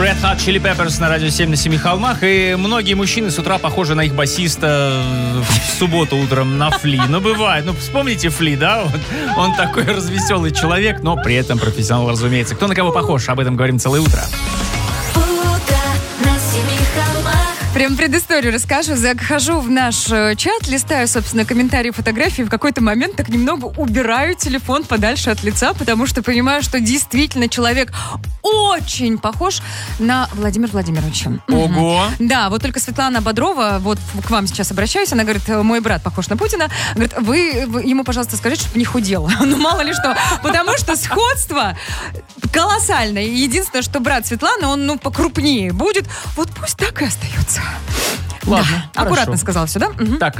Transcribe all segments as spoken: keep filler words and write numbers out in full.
Red Hot Chili Peppers на радио семь на семи холмах. И многие мужчины с утра похожи на их басиста в субботу утром на Фли. Ну, бывает. Ну, вспомните Фли, да? Он, он такой развеселый человек, но при этом профессионал, разумеется. Кто на кого похож? Об этом говорим целое утро. Прям предысторию расскажу. Захожу в наш чат, листаю, собственно, комментарии, фотографии. В какой-то момент так немного убираю телефон подальше от лица, потому что понимаю, что действительно человек очень похож на Владимира Владимировича. Ого! Угу. Да, вот только Светлана Бодрова, вот к вам сейчас обращаюсь, она говорит, мой брат похож на Путина. Говорит, вы, вы ему, пожалуйста, скажите, чтобы не худел. Ну, мало ли что. Потому что сходство колоссальное. Единственное, что брат Светланы, он, ну, покрупнее будет. Вот пусть так и остается. Ладно, да, аккуратно сказал все, да? Угу. Так,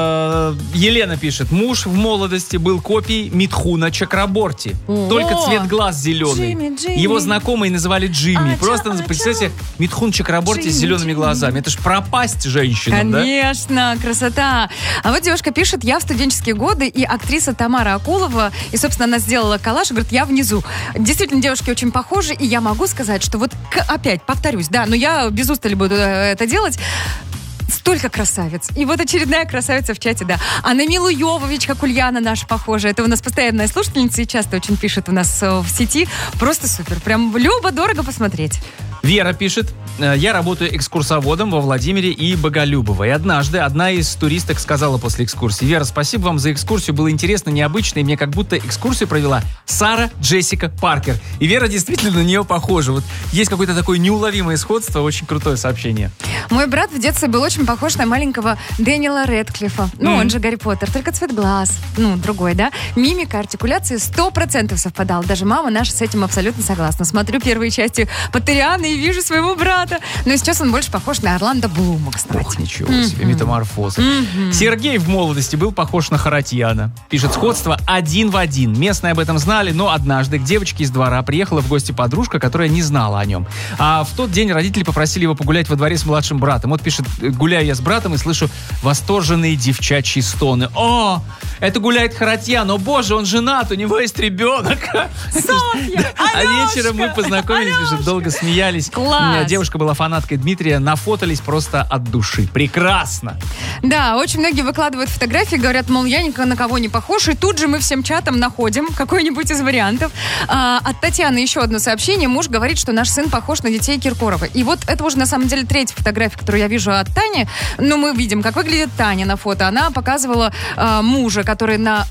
э, Елена пишет. Муж в молодости был копией Митхуна Чакраборти. О, Только цвет глаз зеленый. Джимми, Джимми. Его знакомые называли Джимми. А, Просто, ча, представьте, Митхун Чакраборти Джимми, с зелеными Джимми. глазами. Это ж пропасть женщинам, да? Конечно, красота. А вот девушка пишет, я в студенческие годы, и актриса Тамара Акулова, и, собственно, она сделала коллаж, и говорит, я внизу. Действительно, девушки очень похожи, и я могу сказать, что вот к- опять, повторюсь, да, но я без устали буду это делать. Столько красавиц. И вот очередная красавица в чате, да. А на Милу Йовович, как Ульяна наша похожа. Это у нас постоянная слушательница и часто очень пишет у нас в сети. Просто супер. Прям любо-дорого посмотреть. Вера пишет. Я работаю экскурсоводом во Владимире и Боголюбово. И однажды одна из туристок сказала после экскурсии: Вера, спасибо вам за экскурсию. Было интересно, необычно. И мне как будто экскурсию провела Сара Джессика Паркер. И Вера действительно на нее похожа. Вот есть какое-то такое неуловимое сходство. Очень крутое сообщение. Мой брат в детстве был очень похож на маленького Дэниела Рэдклиффа. Ну, mm. он же Гарри Поттер. Только цвет глаз. Ну, другой, да? Мимика, артикуляция сто процентов совпадала. Даже мама наша с этим абсолютно согласна. Смотрю первые части Поттерианы и вижу своего брата. Но сейчас он больше похож на Орландо Блума, кстати. Ох, ничего себе, mm-hmm. метаморфоза. Mm-hmm. Сергей в молодости был похож на Харатьяна. Пишет, сходство один в один. Местные об этом знали, но однажды к девочке из двора приехала в гости подружка, которая не знала о нем. А в тот день родители попросили его погулять во дворе с младшим братом. Вот пишет, гуляю я с братом и слышу восторженные девчачьи стоны. О, это гуляет Харатьян. О, боже, он женат, у него есть ребенок. Софья, А вечером мы познакомились, пишет, долго смеялись. Класс. Девушка была фанаткой Дмитрия, нафотались просто от души. Прекрасно. Да, очень многие выкладывают фотографии, говорят, мол, я ни на кого не похож, и тут же мы всем чатом находим какой-нибудь из вариантов. А, от Татьяны еще одно сообщение. Муж говорит, что наш сын похож на детей Киркорова. И вот это уже на самом деле третья фотография, которую я вижу от Тани. Но мы видим, как выглядит Таня на фото. Она показывала а, мужа, который на